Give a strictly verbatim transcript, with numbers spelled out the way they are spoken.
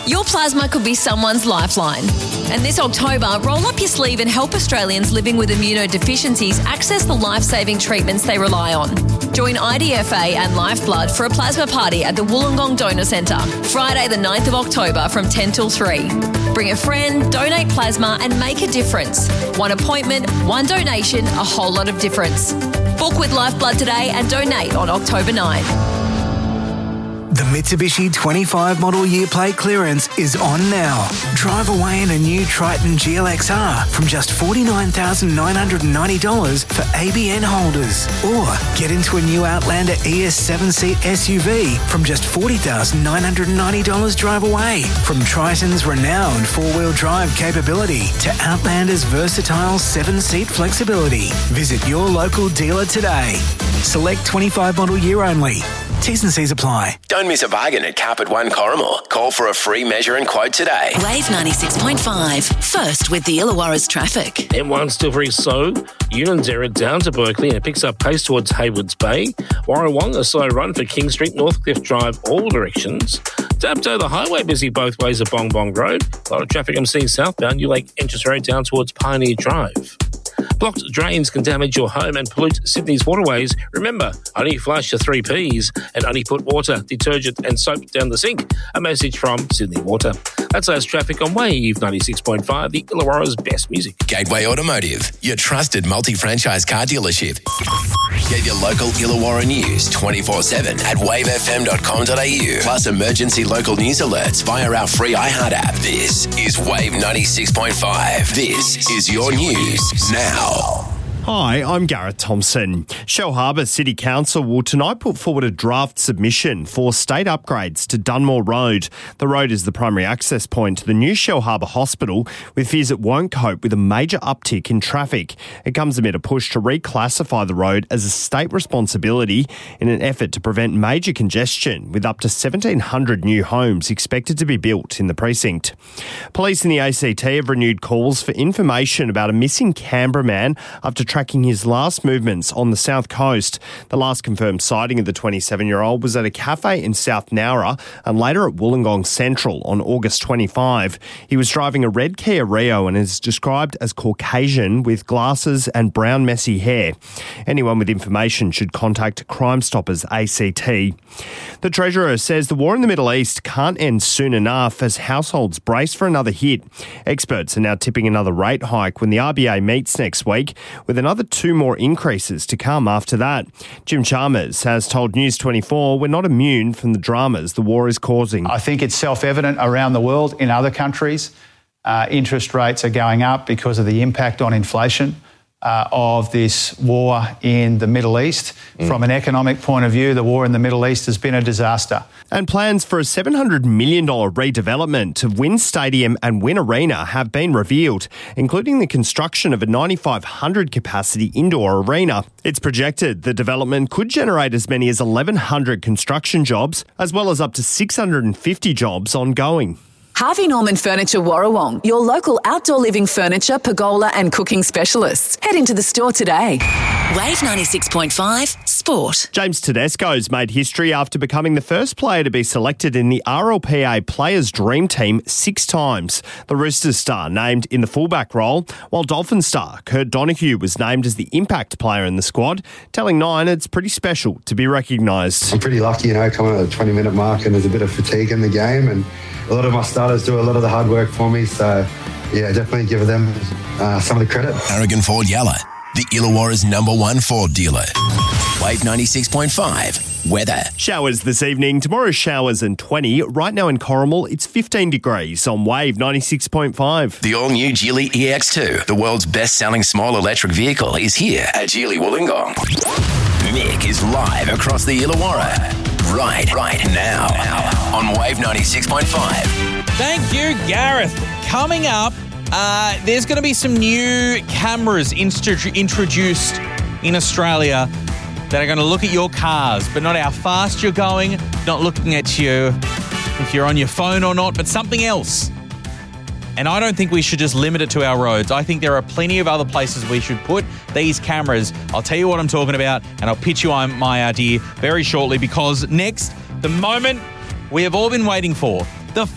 Your plasma could be someone's lifeline. And this October, roll up your sleeve and help Australians living with immunodeficiencies access the life-saving treatments they rely on. Join I D F A and Lifeblood for a plasma party at the Wollongong Donor Centre, Friday the ninth of October from ten till three. Bring a friend, donate plasma and make a difference. One appointment, one donation, a whole lot of difference. Book with Lifeblood today and donate on October ninth. The Mitsubishi twenty-five model year plate clearance is on now. Drive away in a new Triton G L X R from just forty-nine thousand nine hundred ninety dollars for A B N holders. Or get into a new Outlander E S seven-seat S U V from just forty thousand nine hundred ninety dollars drive away. From Triton's renowned four-wheel drive capability to Outlander's versatile seven-seat flexibility. Visit your local dealer today. Select twenty-five model year only. T's and C's apply. Don't miss a bargain at Carpet One Corrimal. Call for a free measure and quote today. Wave ninety-six point five. First with the Illawarra's traffic. M one still very slow. Unanderra down to Berkeley and it picks up pace towards Haywards Bay. Warrawong, a slow run for King Street, Northcliffe Drive, all directions. Dapto, the highway busy both ways of Bong Bong Road. A lot of traffic I'm seeing southbound. You Lake Entrance Road down towards Pioneer Drive. Blocked drains can damage your home and pollute Sydney's waterways. Remember, only flush your three Ps and only put water, detergent and soap down the sink. A message from Sydney Water. That's us traffic on Wave ninety-six point five, the Illawarra's best music. Gateway Automotive, your trusted multi-franchise car dealership. Get your local Illawarra news twenty-four seven at wave f m dot com dot a u. Plus emergency local news alerts via our free iHeart app. This is Wave ninety-six point five. This is your news now. Hi, I'm Gareth Thompson. Shellharbour City Council will tonight put forward a draft submission for state upgrades to Dunmore Road. The road is the primary access point to the new Shellharbour Hospital, with fears it won't cope with a major uptick in traffic. It comes amid a push to reclassify the road as a state responsibility in an effort to prevent major congestion, with up to seventeen hundred new homes expected to be built in the precinct. Police in the A C T have renewed calls for information about a missing Canberra man after tracking his last movements on the south coast. The last confirmed sighting of the twenty-seven-year-old was at a cafe in South Nowra and later at Wollongong Central on August twenty-fifth. He was driving a red Kia Rio and is described as Caucasian with glasses and brown messy hair. Anyone with information should contact Crime Stoppers A C T. The Treasurer says the war in the Middle East can't end soon enough as households brace for another hit. Experts are now tipping another rate hike when the R B A meets next week, with another two more increases to come after that. Jim Chalmers has told News twenty-four we're not immune from the dramas the war is causing. I think it's self-evident around the world in other countries. Uh, interest rates are going up because of the impact on inflation uh, of this war in the Middle East. Mm. From an economic point of view, the war in the Middle East has been a disaster. And plans for a seven hundred million dollars redevelopment of Wynn Stadium and Wynn Arena have been revealed, including the construction of a ninety-five hundred capacity indoor arena. It's projected the development could generate as many as eleven hundred construction jobs, as well as up to six hundred fifty jobs ongoing. Harvey Norman Furniture Warrawong, your local outdoor living furniture, pergola and cooking specialists. Head into the store today. Wave ninety-six point five Sport. James Tedesco's made history after becoming the first player to be selected in the R L P A Players' Dream Team six times. The Roosters star named in the fullback role, while Dolphins star Kurt Donahue was named as the impact player in the squad, telling Nine it's pretty special to be recognised. I'm pretty lucky, you know, coming at the twenty-minute mark and there's a bit of fatigue in the game, and a lot of my starters do a lot of the hard work for me, so yeah, definitely give them uh, some of the credit. Aragon Ford Yalla, the Illawarra's number one Ford dealer. Wave ninety-six point five. Weather. Showers this evening. Tomorrow showers and twenty. Right now in Corrimal, it's fifteen degrees on Wave ninety-six point five. The all-new Geely E X two, the world's best-selling small electric vehicle, is here at Geely Wollongong. Nick is live across the Illawarra. Right, right now, on Wave ninety-six point five. Thank you, Gareth. Coming up, uh, there's going to be some new cameras inst- introduced in Australia that are going to look at your cars, but not how fast you're going, not looking at you if you're on your phone or not, but something else. And I don't think we should just limit it to our roads. I think there are plenty of other places we should put these cameras. I'll tell you what I'm talking about, and I'll pitch you my idea very shortly, because next, the moment we have all been waiting for,